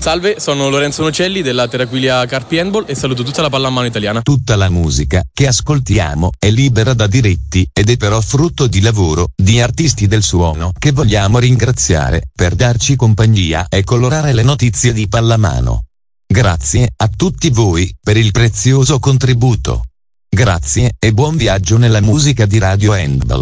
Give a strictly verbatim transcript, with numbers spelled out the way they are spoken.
Salve, sono Lorenzo Nocelli della Terraquilia Carpi Handball e saluto tutta la pallamano italiana. Tutta la musica che ascoltiamo è libera da diritti ed è però frutto di lavoro di artisti del suono che vogliamo ringraziare per darci compagnia e colorare le notizie di pallamano. Grazie a tutti voi per il prezioso contributo. Grazie e buon viaggio nella musica di Radio Handball.